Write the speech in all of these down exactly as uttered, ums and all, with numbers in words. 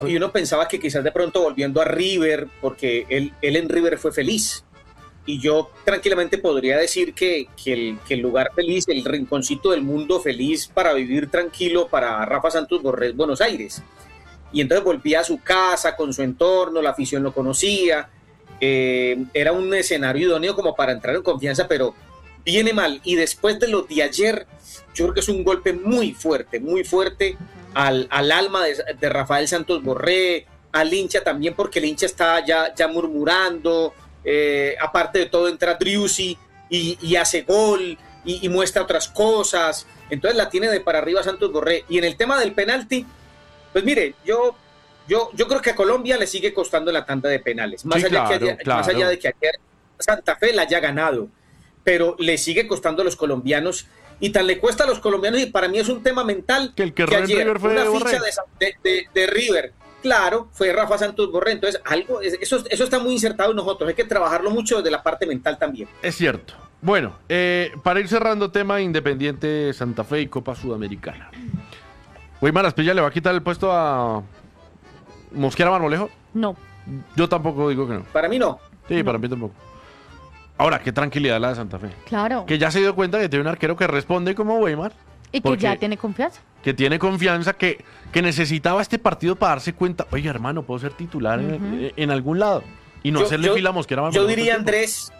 Y uno pensaba que quizás de pronto volviendo a River, porque él, él en River fue feliz. Y yo tranquilamente podría decir que, que, el, que el lugar feliz, el rinconcito del mundo feliz para vivir tranquilo para Rafa Santos Borré es Buenos Aires. Y entonces volvía a su casa, con su entorno, la afición lo conocía. Eh, era un escenario idóneo como para entrar en confianza, pero viene mal. Y después de lo de ayer, yo creo que es un golpe muy fuerte, muy fuerte al, al alma de, de Rafael Santos Borré, al hincha también, porque el hincha está ya, ya murmurando. Eh, aparte de todo entra Driussi y, y hace gol y, y muestra otras cosas, entonces la tiene de para arriba Santos Borré. Y en el tema del penalti, pues mire, yo, yo, yo creo que a Colombia le sigue costando la tanda de penales, más, sí, allá, claro, que haya, claro. más allá de que ayer Santa Fe la haya ganado, pero le sigue costando a los colombianos, y tan le cuesta a los colombianos, y para mí es un tema mental, que el que, que ayer River fue una de ficha de, de, de, de River, claro, fue Rafa Santos Borré. Entonces, algo, eso, eso está muy insertado en nosotros. Hay que trabajarlo mucho desde la parte mental también. Es cierto. Bueno, eh, para ir cerrando tema Independiente Santa Fe y Copa Sudamericana. Weimar Asprilla le va a quitar el puesto a Mosquera Marmolejo. No. Yo tampoco digo que no. Para mí no. Sí, no. para mí tampoco. Ahora, qué tranquilidad la de Santa Fe. Claro. Que ya se dio cuenta que tiene un arquero que responde como Weimar. Y que ya tiene confianza. Que tiene confianza, que, que necesitaba este partido para darse cuenta, oye, hermano, puedo ser titular uh-huh. en, en algún lado y no yo, hacerle yo, fila a Mosquera. Yo diría, Andrés,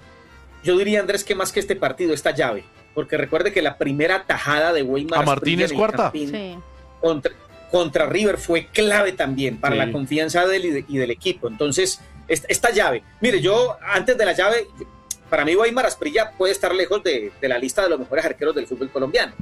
yo diría, Andrés, que más que este partido, esta llave, porque recuerde que la primera tajada de Weimar a Martínez Cuarta sí. contra, contra River fue clave también para sí. la confianza de él y, de, y del equipo. Entonces, esta, esta llave, mire, yo antes de la llave, para mí Weimar Asprilla puede estar lejos de, de la lista de los mejores arqueros del fútbol colombiano.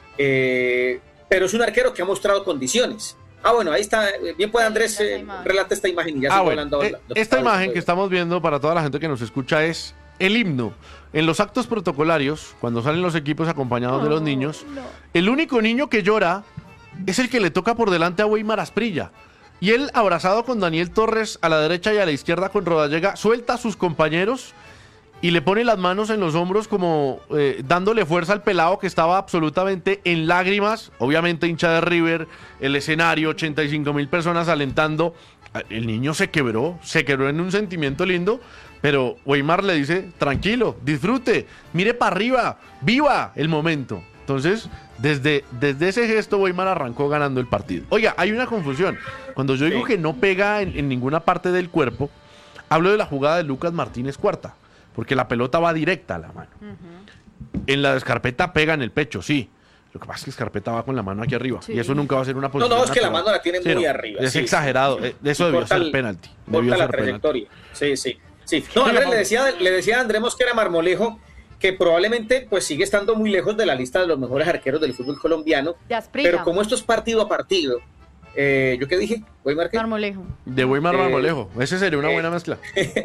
Eh, pero es un arquero que ha mostrado condiciones. Ah, bueno, ahí está. Bien puede Andrés eh, relata esta imagen y ya ah, se bueno, hablando. eh, esta imagen que estamos viendo para toda la gente que nos escucha es el himno. En los actos protocolarios, cuando salen los equipos acompañados oh, de los niños, no. el único niño que llora es el que le toca por delante a Weimar Asprilla. Y él, abrazado con Daniel Torres a la derecha y a la izquierda con Rodallega, suelta a sus compañeros y le pone las manos en los hombros como eh, dándole fuerza al pelado que estaba absolutamente en lágrimas, obviamente hincha de River, el escenario, ochenta y cinco mil personas alentando. El niño se quebró, se quebró en un sentimiento lindo, pero Weimar le dice, tranquilo, disfrute, mire para arriba, viva el momento. Entonces, desde, desde ese gesto Weimar arrancó ganando el partido. Oiga, hay una confusión. Cuando yo digo que no pega en, en ninguna parte del cuerpo, hablo de la jugada de Lucas Martínez Cuarta, porque la pelota va directa a la mano. Uh-huh. En la de Scarpetta pega en el pecho, sí. Lo que pasa es que Scarpetta va con la mano aquí arriba. Sí. Y eso nunca va a ser una posición. No, no, es que natural. la mano la tiene sí, muy no, arriba. Es sí, exagerado. Sí, eso debió ser el, penalti. Debió corta ser la trayectoria. Penalti. Sí, sí. sí. No, Andrés, le decía, le decía a Andrés Mosquera Marmolejo que probablemente pues sigue estando muy lejos de la lista de los mejores arqueros del fútbol colombiano. Pero como esto es partido a partido, Eh, ¿yo qué dije? ¿Weimar qué? Marmolejo. De Weimar eh, Marmolejo. Ese sería una eh, buena mezcla.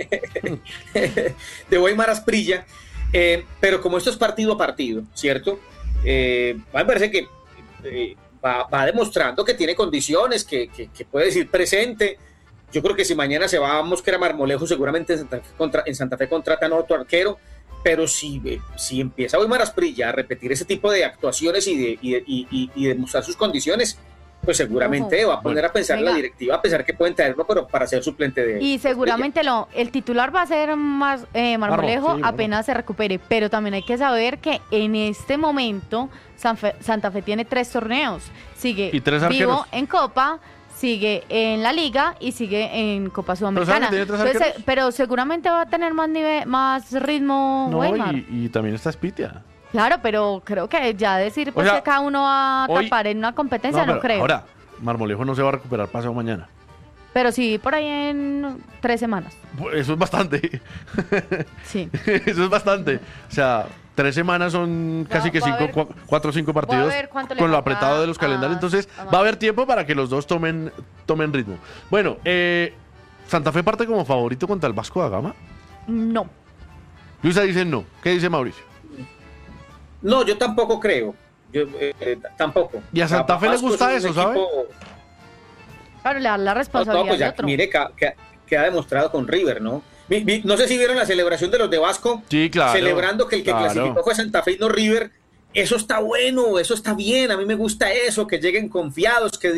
De Weimar Asprilla. Eh, pero como esto es partido a partido, ¿cierto? Eh, me parece que eh, va, va demostrando que tiene condiciones, que, que, que puede decir presente. Yo creo que si mañana se va a Mosquera Marmolejo, seguramente en Santa Fe, contra, en Santa Fe contratan a otro arquero. Pero si, eh, si empieza Weimar Asprilla a repetir ese tipo de actuaciones y de, y de, y, y, y de mostrar sus condiciones, pues seguramente uh-huh. va a poner bueno, a pensar venga. la directiva, a pensar que pueden traerlo, pero para ser suplente de... Y seguramente lo, el titular va a ser más eh, Marmolejo Marmo, sí, apenas Marmo. se recupere, pero también hay que saber que en este momento San Fe, Santa Fe tiene tres torneos, sigue ¿Y tres vivo en Copa, sigue en la Liga y sigue en Copa Sudamericana. Pero, Entonces, pero seguramente va a tener más nivel, más ritmo no, Weimar. Y, y también está Spitia. Claro, pero creo que ya decir pues, o sea, que cada uno va a hoy, tapar en una competencia, no, no creo. Ahora, Marmolejo no se va a recuperar pasado mañana. Pero sí, por ahí en tres semanas. Eso es bastante. Sí. Eso es bastante. O sea, tres semanas son casi no, que cinco, ver, cuatro o cinco partidos con lo apretado de los calendarios. Entonces, va a haber tiempo para que los dos tomen, tomen ritmo. Bueno, eh, ¿Santa Fe parte como favorito contra el Vasco da Gama? No. Luisa dice no. ¿Qué dice Mauricio? No, yo tampoco creo. Yo eh, eh, tampoco. ¿Y a Santa Fe le gusta eso, sabe? Claro, le da la responsabilidad no, no, pues ya, de otro. Mire que, que, que ha demostrado con River, ¿no? Mi, mi, no sé si vieron la celebración de los de Vasco. Sí, claro. Celebrando que el que claro. clasificó fue Santa Fe y no River. Eso está bueno, eso está bien. A mí me gusta eso, que lleguen confiados, que,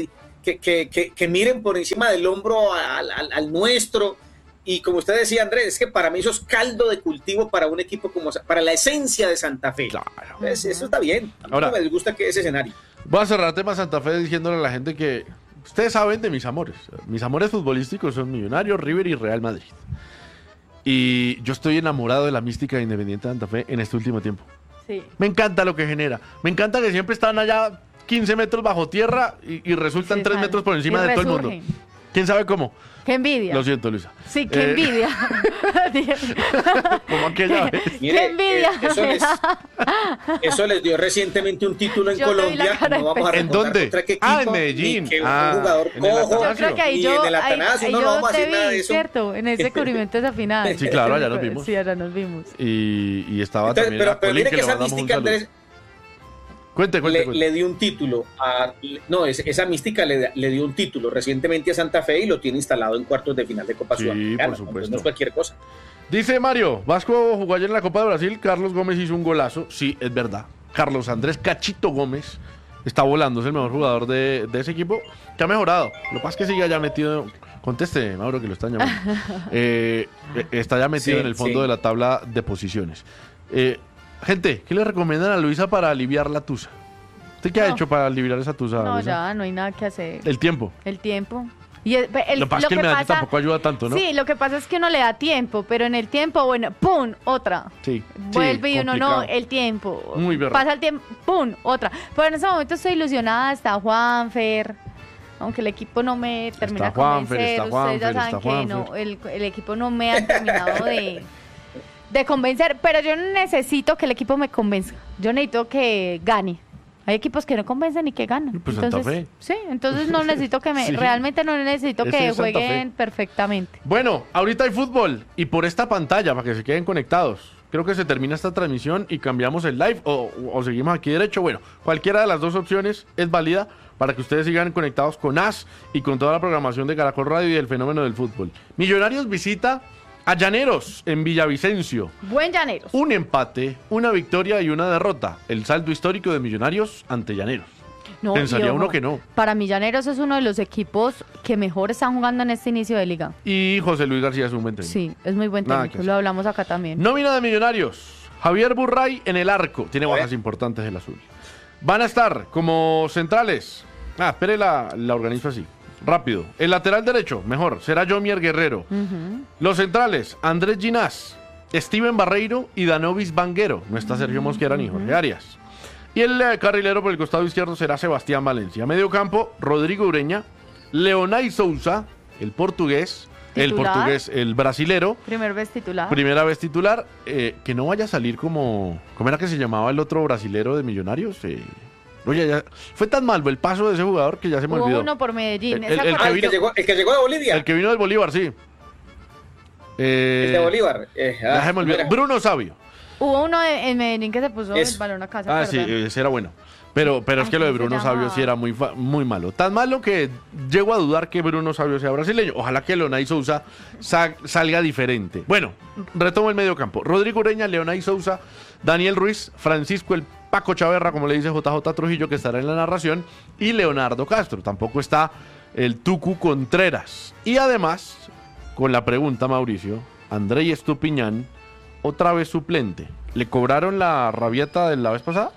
que, que, que, que miren por encima del hombro al, al, al nuestro. Y como usted decía, Andrés, es que para mí eso es caldo de cultivo para un equipo como, para la esencia de Santa Fe. Claro. Entonces, eso está bien. A mí Ahora, no me gusta que ese escenario. Voy a cerrar tema Santa Fe diciéndole a la gente que ustedes saben de mis amores. Mis amores futbolísticos son Millonarios, River y Real Madrid. Y yo estoy enamorado de la mística de Independiente Santa Fe en este último tiempo. Sí. Me encanta lo que genera. Me encanta que siempre están allá quince metros bajo tierra y, y resultan Sí, tres sale. metros por encima Y de todo el resurgen. mundo. ¿Quién sabe cómo? Qué envidia. Lo siento, Luisa. Sí, qué Eh, envidia. Como aquella vez. Mire, Qué envidia. eh, eso, les, eso les dio recientemente un título en Yo te vi la Colombia. cara No vamos a de ¿En recordar dónde? contra qué equipo, Ah, en ni Medellín. que Ah, un jugador en el cojo, Atanasio. Yo creo que ahí y yo, en el ahí- Atanasio, ahí no, no yo vamos a te decir nada de vi, eso. ¿cierto? En ese cubrimiento esa final. Sí, claro, allá nos vimos. Sí, allá nos vimos. Y, y estaba Entonces, también pero, a pero Colín, mire que que le esa mandamos un mística, saludo. Andrés, Cuente, cuente, le, cuente. le dio un título a, no, es- esa mística le, le dio un título recientemente a Santa Fe y lo tiene instalado en cuartos de final de Copa Sí, Sudamericana. por supuesto. No es cualquier cosa. Dice Mario, Vasco jugó ayer en la Copa de Brasil, Carlos Gómez hizo un golazo. Sí, es verdad. Carlos Andrés Cachito Gómez está volando, es el mejor jugador de, de ese equipo, que ha mejorado. Lo que pasa es que sigue allá metido. Conteste, Mauro, que lo están llamando. Eh, eh, está ya metido Sí, en el fondo sí. de la tabla de posiciones. Eh, gente, ¿qué le recomiendan a Luisa para aliviar la tusa? ¿Usted qué ha No. hecho para aliviar esa tusa, No, Luisa? ya no hay nada que hacer. El tiempo. El tiempo. Y el, el- Lo que pasa es que el medallo tampoco ayuda tanto, ¿no? Sí, lo que pasa es que uno le da tiempo, pero en el tiempo, bueno, ¡pum! Otra. Sí. Vuelve sí, y uno no, complicado. el tiempo. Muy berraco. Pasa el tiempo, ¡pum! Otra. Pero en ese momento estoy ilusionada, está Juanfer. Aunque el equipo no me termina Está de Juanfer, convencer, está ustedes ya Juanfer, saben está que no, Juanfer. el, el equipo no me ha terminado de, de convencer, pero yo no necesito que el equipo me convenza, yo necesito que gane. Hay equipos que no convencen y que ganan. Pues Santa entonces, Fe. sí, entonces no necesito que me, Sí. realmente no necesito Ese que es Santa jueguen Fe. perfectamente. Bueno, ahorita hay fútbol y por esta pantalla, para que se queden conectados. Creo que se termina esta transmisión y cambiamos el live o, o seguimos aquí derecho. Bueno, cualquiera de las dos opciones es válida para que ustedes sigan conectados con A S y con toda la programación de Caracol Radio y del fenómeno del fútbol. Millonarios visita a Llaneros en Villavicencio. Buen Llaneros. Un empate, una victoria y una derrota. El saldo histórico de Millonarios ante Llaneros. No, Pensaría y ojo, uno que no. Para mí Llaneros es uno de los equipos que mejor están jugando en este inicio de liga. Y José Luis García es un buen técnico. Sí, es muy buen Nada técnico, que hacer. lo hablamos acá también. Nómina de Millonarios. Javier Burray en el arco. Tiene bajas importantes el azul. Van a estar como centrales. Ah, espere, la, la organizo así. Rápido. El lateral derecho, mejor, será Jomier Guerrero. Ujú. Los centrales, Andrés Ginás, Steven Barreiro y Danovis Vanguero. No está Sergio Mosquera ni Jorge Arias. Y el eh, carrilero por el costado izquierdo será Sebastián Valencia. Medio campo, Rodrigo Ureña, Leonay Sousa, el portugués, el Titular. portugués, el brasilero. Primer vez titular. Primera vez titular, eh, que no vaya a salir como... ¿Cómo era que se llamaba el otro brasilero de Millonarios? Eh, oye, ya, fue tan malo el paso de ese jugador que ya se me Hubo olvidó. uno por Medellín. El- ¿Se el- el Ah, acuerdan? el, que llegó, el que llegó de Bolivia. El que vino del Bolívar, sí. Eh, El de Bolívar. Eh, ah, ya se me olvidó. mira. Bruno Sabio. Hubo uno de- en Medellín que se puso Eso. el balón acá. ¿se Ah, sí, acuerdan? ese era bueno. Pero, pero es Ay, que lo de ¿cómo se Bruno Sabio llamaba? sí era muy, fa- muy malo. Tan malo que llego a dudar que Bruno Sabio sea brasileño. Ojalá que Leonay Sousa sa- salga diferente. Bueno, retomo el medio campo. Rodrigo Ureña, Leonay Sousa, Daniel Ruiz, Francisco el Paco Chaverra, como le dice J J Trujillo, que estará en la narración, y Leonardo Castro. Tampoco está el Tucu Contreras. Y además, con la pregunta, Mauricio, André Estupiñán, otra vez suplente. ¿Le cobraron la rabieta de la vez pasada?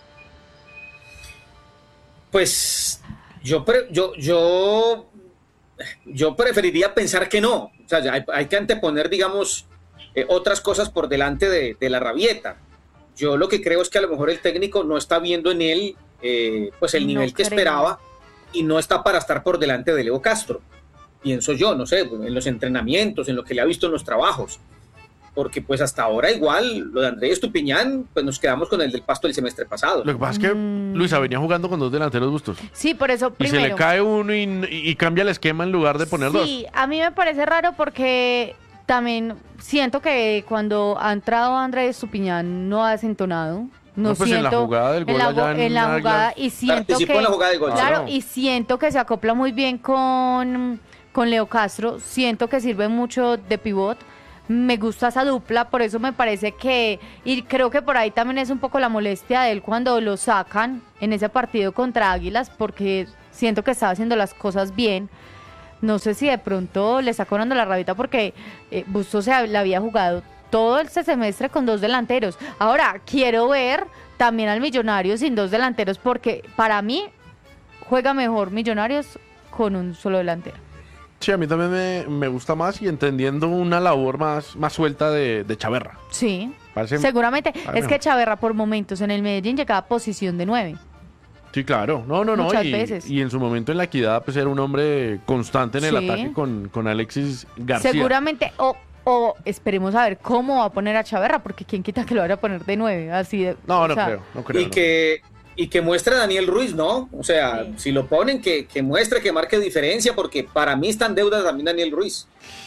Pues yo, pre- yo, yo, yo preferiría pensar que no. O sea, ya hay, hay que anteponer, digamos, eh, otras cosas por delante de, de la rabieta. Yo lo que creo es que a lo mejor el técnico no está viendo en él eh, pues el No nivel que creo. esperaba y no está para estar por delante de Leo Castro. Pienso yo, no sé, en los entrenamientos, en lo que le ha visto en los trabajos. Porque pues hasta ahora igual lo de Andrés Estupiñán, pues nos quedamos con el del Pasto del semestre pasado. Lo que pasa es que Mm. Luisa venía jugando con dos delanteros bustos. Sí, por eso Y primero. se le cae uno y, y- y cambia el esquema en lugar de poner dos. Sí, a mí me parece raro porque también siento que cuando ha entrado Andrés Estupiñán no ha desentonado. No, No, pues en siento, la jugada del gol en la, allá go- en en la Águilas. jugada y siento Participó que en la jugada del gol. claro, Claro. y siento que se acopla muy bien con con Leo Castro, siento que sirve mucho de pivot. Me gusta esa dupla, por eso me parece que, y creo que por ahí también es un poco la molestia de él cuando lo sacan en ese partido contra Águilas, porque siento que estaba haciendo las cosas bien. No sé si de pronto le está cobrando la rabita porque eh, Bustos se la había jugado todo este semestre con dos delanteros. Ahora, quiero ver también al Millonarios sin dos delanteros porque para mí juega mejor Millonarios con un solo delantero. Sí, a mí también me, me gusta más y entendiendo una labor más, más suelta de, de Chaverra. Sí, Parece, seguramente. Es mejor. que Chaverra por momentos en el Medellín llegaba a posición de nueve. Sí, claro. No, no, no. Muchas y, veces. y en su momento en la Equidad, pues era un hombre constante en el Sí. ataque con, con Alexis García. Seguramente, o, o esperemos a ver cómo va a poner a Chaverra, porque quién quita que lo vaya a poner de nueve, así de... No, o no sea, creo, no creo. Y no. que, y que muestre a Daniel Ruiz, ¿no? O sea, Sí. si lo ponen, que, que muestre, que marque diferencia, porque para mí está en deuda también Daniel Ruiz.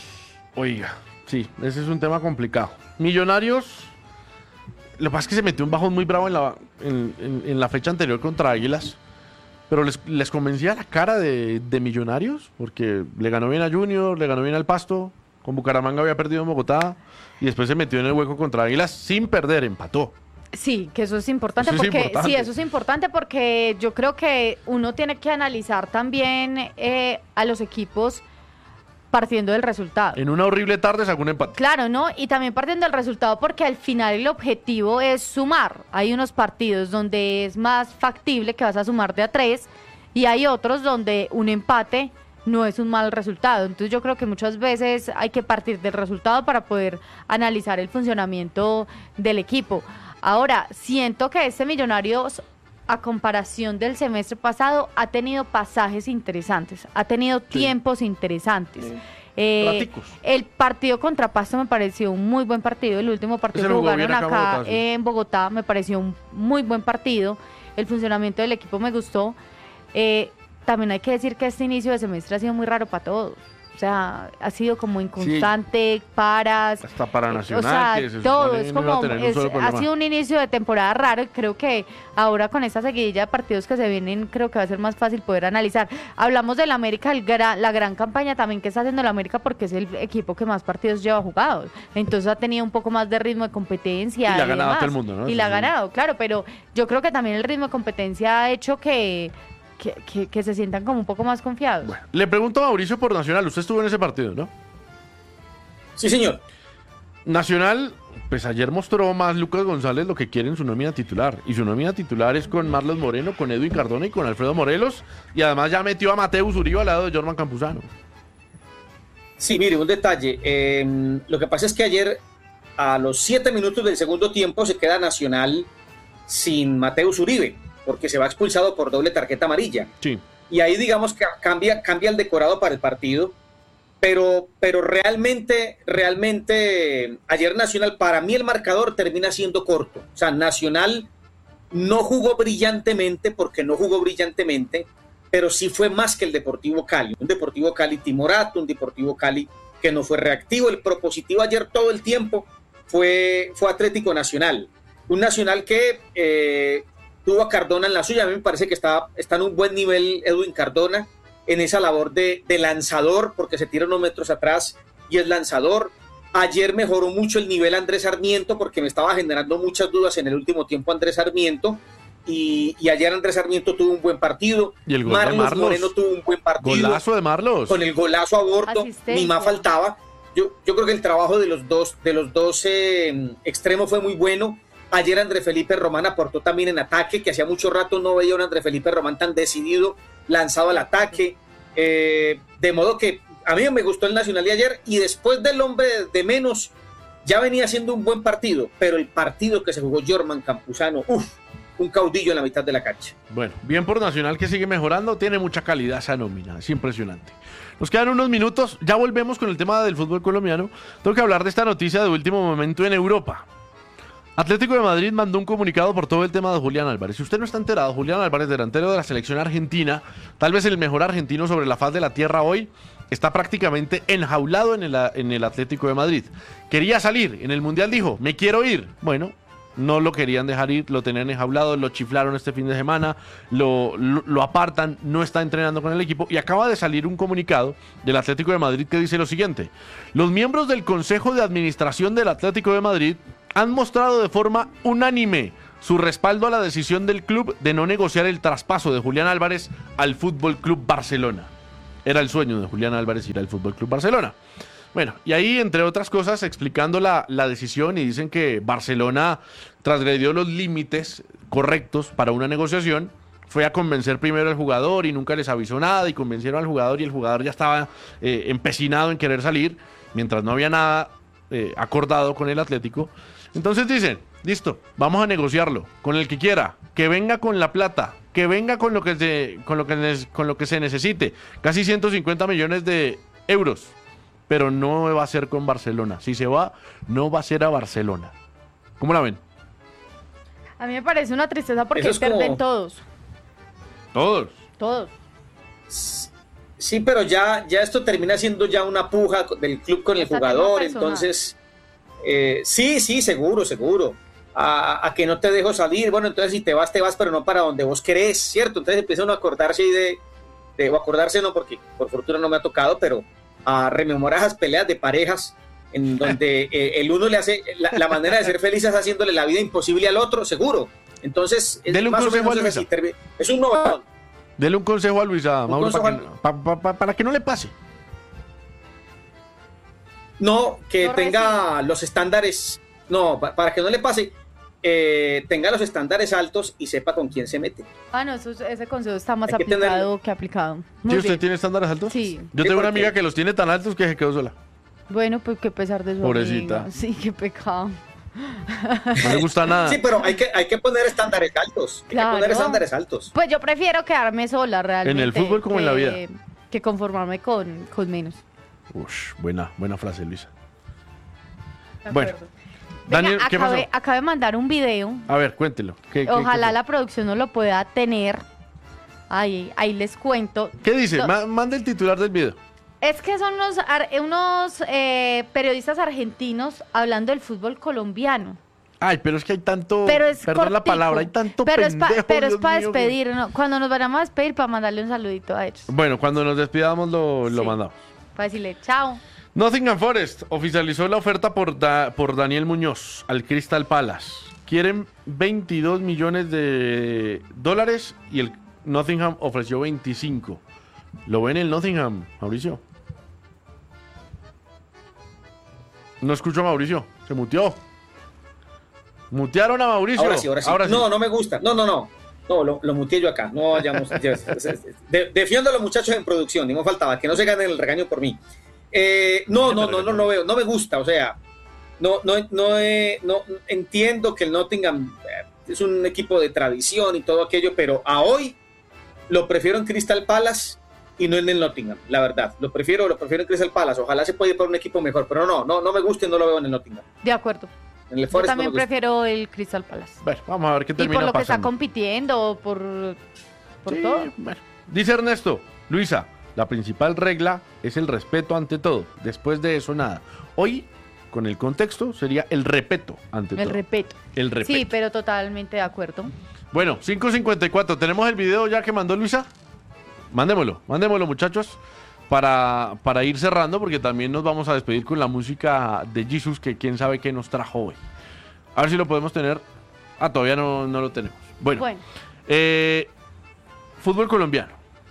Oiga, sí, ese es un tema complicado. Millonarios, lo que pasa es que se metió un bajón muy bravo en la, en, en- en la fecha anterior contra Águilas, pero les, les convencía la cara de, de Millonarios, porque le ganó bien a Junior, le ganó bien al Pasto, con Bucaramanga había perdido en Bogotá, y después se metió en el hueco contra Águilas sin perder, empató. Sí, que eso es importante Eso es porque importante. sí, eso es importante porque yo creo que uno tiene que analizar también eh, a los equipos partiendo del resultado. En una horrible tarde sacó un empate. Claro, ¿no? Y también partiendo del resultado porque al final el objetivo es sumar. Hay unos partidos donde es más factible que vas a sumar de a tres y hay otros donde un empate no es un mal resultado. Entonces yo creo que muchas veces hay que partir del resultado para poder analizar el funcionamiento del equipo. Ahora, siento que este Millonarios, a comparación del semestre pasado, ha tenido pasajes interesantes, ha tenido Sí. tiempos interesantes. Sí. Eh, Raticos. el partido contra Pasto me pareció un muy buen partido. El último partido Ese que lo jugó jugaron bien acá en acá Bogotá, sí. en Bogotá me pareció un muy buen partido. El funcionamiento del equipo me gustó. Eh, también hay que decir que este inicio de semestre ha sido muy raro para todos. O sea, ha sido como inconstante, paras. Hasta para eh, Nacional, o sea, que se todo supone es no iba a como tener un es- solo ha problema. sido un inicio de temporada raro y creo que ahora con esta seguidilla de partidos que se vienen creo que va a ser más fácil poder analizar. Hablamos del América, el gra- la gran campaña también que está haciendo el América porque es el equipo que más partidos lleva jugados, entonces ha tenido un poco más de ritmo de competencia Y le ha ganado a demás. todo el mundo, ¿no? Y Eso la ha sí. ganado, claro, pero yo creo que también el ritmo de competencia ha hecho que que, que- que se sientan como un poco más confiados. Bueno, le pregunto a Mauricio por Nacional, usted estuvo en ese partido, ¿no? Sí, señor. Nacional, pues ayer mostró más Lucas González lo que quiere en su nómina titular. Y su nómina titular es con Marlos Moreno, con Edwin Cardona y con Alfredo Morelos. Y además ya metió a Mateus Uribe al lado de Jorman Campuzano. Sí, mire, un detalle. Eh, lo que pasa es que ayer, a los siete minutos del segundo tiempo, se queda Nacional sin Mateus Uribe, porque se va expulsado por doble tarjeta amarilla. Sí. Y ahí, digamos, que cambia, cambia el decorado para el partido. Pero, pero realmente, realmente, ayer Nacional, para mí el marcador termina siendo corto. O sea, Nacional no jugó brillantemente, porque no jugó brillantemente, pero sí fue más que el Deportivo Cali. Un Deportivo Cali timorato, un Deportivo Cali que no fue reactivo. El propositivo ayer todo el tiempo fue, fue Atlético Nacional. Un Nacional que eh, tuvo a Cardona en la suya. A mí me parece que está, está en un buen nivel Edwin Cardona en esa labor de, de lanzador, porque se tira unos metros atrás y es lanzador. Ayer mejoró mucho el nivel Andrés Sarmiento, porque me estaba generando muchas dudas en el último tiempo Andrés Sarmiento, y, y ayer Andrés Sarmiento tuvo un buen partido. Y el gol de Marlos, Marlos. Moreno tuvo un buen partido. Golazo de Marlos. Con el golazo a bordo, Asistencia. ni más faltaba. Yo, yo creo que el trabajo de los dos, de los dos eh, extremos fue muy bueno. Ayer Andrés Felipe Román aportó también en ataque, que hacía mucho rato no veía a un Andrés Felipe Román tan decidido, lanzado al ataque. Eh, de modo que a mí me gustó el Nacional de ayer, y después del hombre de menos, ya venía siendo un buen partido, pero el partido que se jugó Jorman Campuzano, uff, un caudillo en la mitad de la cancha. Bueno, bien por Nacional, que sigue mejorando, tiene mucha calidad esa nómina, es impresionante. Nos quedan unos minutos, ya volvemos con el tema del fútbol colombiano. Tengo que hablar de esta noticia de último momento en Europa. Atlético de Madrid mandó un comunicado por todo el tema de Julián Álvarez. Si usted no está enterado, Julián Álvarez, delantero de la selección argentina, tal vez el mejor argentino sobre la faz de la tierra hoy, está prácticamente enjaulado en el, en el Atlético de Madrid. Quería salir, en el Mundial dijo, me quiero ir. Bueno, no lo querían dejar ir, lo tenían enjaulado, lo chiflaron este fin de semana, lo, lo, lo apartan, no está entrenando con el equipo, y acaba de salir un comunicado del Atlético de Madrid que dice lo siguiente: los miembros del Consejo de Administración del Atlético de Madrid han mostrado de forma unánime su respaldo a la decisión del club de no negociar el traspaso de Julián Álvarez al Fútbol Club Barcelona. Era el sueño de Julián Álvarez ir al Fútbol Club Barcelona. Bueno, y ahí, entre otras cosas, explicando la, la decisión, y dicen que Barcelona transgredió los límites correctos para una negociación, fue a convencer primero al jugador y nunca les avisó nada, y convencieron al jugador y el jugador ya estaba eh, empecinado en querer salir, mientras no había nada eh, acordado con el Atlético. Entonces dicen, listo, vamos a negociarlo con el que quiera, que venga con la plata, que venga con lo que se, con lo que, con lo que se necesite, casi ciento cincuenta millones de euros. Pero no va a ser con Barcelona. Si se va, no va a ser a Barcelona. ¿Cómo la ven? A mí me parece una tristeza porque es pierden como... todos. Todos. Todos. Sí, pero ya, ya esto termina siendo ya una puja del club con el Está jugador. Entonces, eh, sí, sí, seguro, seguro. A, a que no te dejo salir. Bueno, entonces si te vas, te vas, pero no para donde vos querés, ¿cierto? Entonces empieza uno a acordarse de, de... O acordarse no, porque por fortuna no me ha tocado, pero... a rememorar esas peleas de parejas en donde eh, el uno le hace la, la manera de ser feliz es haciéndole la vida imposible al otro, seguro. Entonces es Dele un más o consejo menos a Luisa. así, es un nuevo. Dele un consejo a Luisa, Mauro, para que, al... pa, pa, pa, para que no le pase. No, que No tenga recibe. los estándares, no, pa, para que no le pase, eh, tenga los estándares altos y sepa con quién se mete. Ah, no, eso, ese consejo está más Hay que aplicado tener... que aplicado. Muy ¿Sí, usted bien. tiene estándares altos? Sí. Yo Sí, tengo una porque- amiga que los tiene tan altos que se quedó sola. Bueno, pues qué pesar de su Pobrecita. amiga. Sí, qué pecado. No le gusta nada. Sí, pero hay que, hay que poner estándares altos. Hay Claro. que poner estándares altos. Pues yo prefiero quedarme sola realmente. En el fútbol como que, en la vida. Que conformarme con, con menos. Ush, buena, buena frase, Luisa. De Bueno, acuerdo. Venga, Daniel, ¿qué acabé, pasó? acabé de mandar un video. A ver, cuéntelo. ¿Qué, qué- Ojalá qué, la producción no lo pueda tener. Ahí, ahí les cuento. ¿Qué dice? No, Ma- manda el titular del video. Es que son unos, ar- unos eh, periodistas argentinos hablando del fútbol colombiano. Ay, pero es que hay tanto... Pero es Perdón la cortico. palabra, hay tanto pero es, pa- pendejo, pero es Dios para mío, que- despedir, ¿no? Cuando nos vayamos a despedir, para mandarle un saludito a ellos. Bueno, cuando nos despidamos lo, lo Sí. mandamos. Para decirle chao. Nottingham Forest oficializó la oferta por, Da- por Daniel Muñoz al Crystal Palace. Quieren veintidós millones de dólares y el Nottingham ofreció veinticinco. ¿Lo ven el Nottingham, Mauricio? No escucho a Mauricio, se muteó. Mutearon a Mauricio. Ahora sí, ahora sí. Ahora sí. No, no me gusta. No, no, no. No, lo, lo muteé yo acá. No vayamos. de, defiendo a los muchachos en producción. Ni me faltaba. Que no se ganen el regaño por mí. Eh, no, no, no, no, no veo. No me gusta. O sea, no, no, no, eh, no entiendo que el Nottingham eh, es un equipo de tradición y todo aquello, pero a hoy lo prefiero en Crystal Palace y no en el Nottingham, la verdad. Lo prefiero, lo prefiero en Crystal Palace. Ojalá se pueda ir por un equipo mejor, pero no, no, no me gusta y no lo veo en el Nottingham. De acuerdo. En el Yo Forest también no me gusta. prefiero el Crystal Palace. Bueno, vamos a ver qué Y termina por lo que está pasando. compitiendo, por, por Sí, todo. bueno. Dice Ernesto, Luisa, la principal regla es el respeto ante todo. Después de eso, nada. Hoy, con el contexto, sería el respeto ante El todo. respeto. El respeto. Sí, pero totalmente de acuerdo. Bueno, cinco cincuenta y cuatro. ¿Tenemos el video ya que mandó Luisa? Mándemelo, mándemelo, muchachos, para, para ir cerrando, porque también nos vamos a despedir con la música de Jesus, que quién sabe qué nos trajo hoy. A ver si lo podemos tener. Ah, todavía no, no lo tenemos. Bueno, Bueno, eh, fútbol colombiano.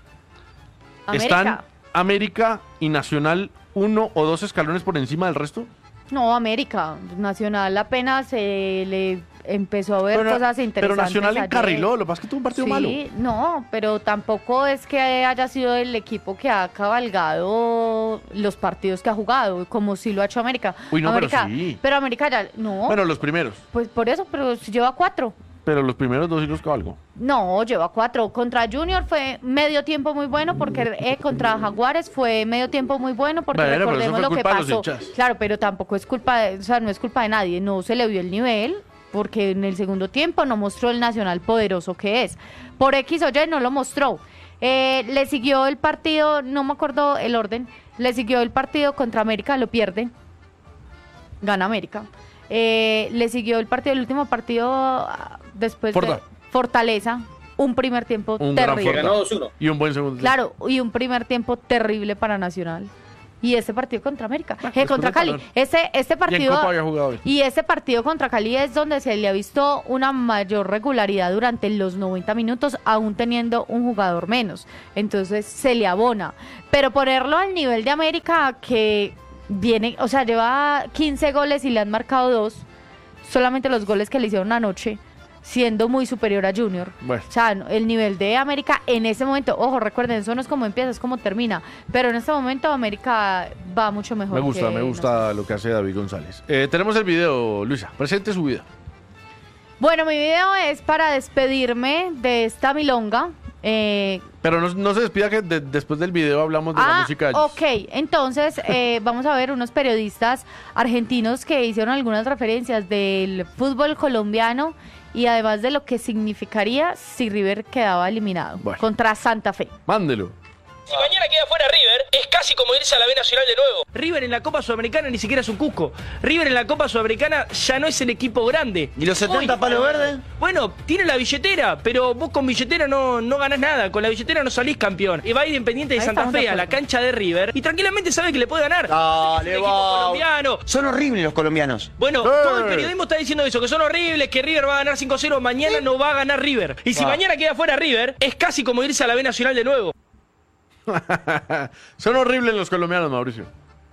América. ¿Están América y Nacional uno o dos escalones por encima del resto? No, América. Nacional apenas eh, le empezó a ver Pero, cosas interesantes. pero Nacional ayer. encarriló, lo que pasa es que tuvo un partido Sí, malo. no, pero tampoco es que haya sido el equipo que ha cabalgado los partidos que ha jugado, como si lo ha hecho América. Uy, no, pero América, sí. pero América ya, no, Bueno, los primeros, pues por eso, pero si lleva cuatro. pero los primeros dos sí los cabalgó. No, lleva cuatro. Contra Junior fue medio tiempo muy bueno, porque eh, contra Jaguares fue medio tiempo muy bueno, porque Bueno, pero eso recordemos fue lo que culpa de los pasó. hinchas. Claro, pero tampoco es culpa, de, o sea, no es culpa de nadie, no se le vio el nivel, porque en el segundo tiempo no mostró el Nacional poderoso que es. Por X o Y no lo mostró. Eh, le siguió el partido, no me acuerdo el orden, le siguió el partido contra América, lo pierde, gana América. Eh, le siguió el partido, el último partido ah, después Forta. de Fortaleza, un primer tiempo Un gran terrible. Que ganó dos uno. Y un buen segundo. Claro, y un primer tiempo terrible para Nacional. y ese partido contra América, Ah, eh, después contra del Cali. parón. Ese, este Y en partido Copa había jugado hoy. y ese partido contra Cali es donde se le ha visto una mayor regularidad durante los noventa minutos, aún teniendo un jugador menos. Entonces se le abona. Pero ponerlo al nivel de América, que viene, o sea, lleva quince goles y le han marcado dos, solamente los goles que le hicieron anoche, siendo muy superior a Junior. Bueno. O sea, no, el nivel de América en ese momento, ojo, recuerden, eso no es como empieza, es como termina. Pero en este momento América va mucho mejor. Me gusta, que me gusta lo que hace David González. Eh, tenemos el video, Luisa. Presente su video. Bueno, mi video es para despedirme de esta milonga. Eh, Pero no, no se despida que de- después del video hablamos de la ah, música de ellos. ok, entonces eh, vamos a ver unos periodistas argentinos que hicieron algunas referencias del fútbol colombiano y además de lo que significaría si River quedaba eliminado Bueno. contra Santa Fe. Mándelo. Si mañana queda fuera River, es casi como irse a la B Nacional de nuevo. River en la Copa Sudamericana ni siquiera es un Cusco. River en la Copa Sudamericana ya no es el equipo grande. ¿Y los setenta Hoy, palos verdes? Bueno, tiene la billetera, pero vos con billetera no, no ganás nada. Con la billetera no salís campeón. Y va a ir Independiente de Ahí Santa estamos de Fe a la acuerdo. cancha de River y tranquilamente sabe que le puede ganar. Dale, es un equipo va. colombiano. Son horribles los colombianos. Bueno, ¡Eh! todo el periodismo está diciendo eso, que son horribles, que River va a ganar cinco cero, mañana no va a ganar River. Y si Va. mañana queda fuera River, es casi como irse a la B Nacional de nuevo. Son horribles los colombianos, Mauricio.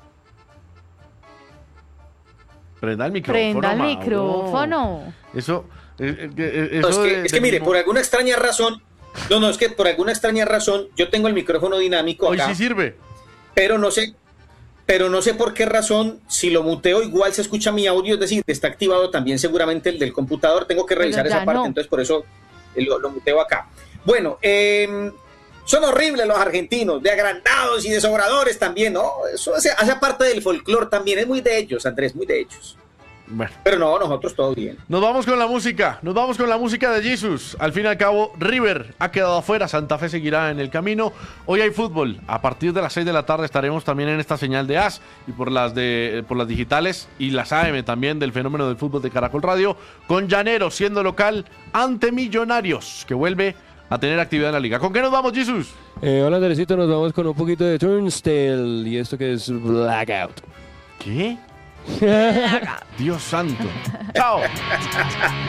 Prenda el micrófono. Prenda el Mauro. micrófono. Eso, eh, eh, No, eso es que, de- es que de mire, mismo- por alguna extraña razón, no, no, es que por alguna extraña razón, yo tengo el micrófono dinámico Hoy acá, sí sirve. pero no sé, pero no sé por qué razón, si lo muteo igual se escucha mi audio, es decir, está activado también seguramente el del computador, tengo que Pero revisar ya esa parte, no. entonces por eso eh, lo, lo muteo acá. Bueno, eh, son horribles los argentinos, de agrandados y de sobradores también, ¿no? Eso hace, hace parte del folclore también, es muy de ellos, Andrés, muy de ellos. Bueno. Pero no, nosotros todo bien. Nos vamos con la música, nos vamos con la música de Jesus. Al fin y al cabo, River ha quedado afuera, Santa Fe seguirá en el camino. Hoy hay fútbol, a partir de las seis de la tarde estaremos también en esta señal de A S y por las, de, por las digitales y las A M también del fenómeno del fútbol de Caracol Radio, con Llanero siendo local ante Millonarios, que vuelve a tener actividad en la liga. ¿Con qué nos vamos, Jesus? Eh, hola, Andresito, nos vamos con un poquito de Turnstile y esto que es Blackout. ¿Qué? Dios santo. Chao.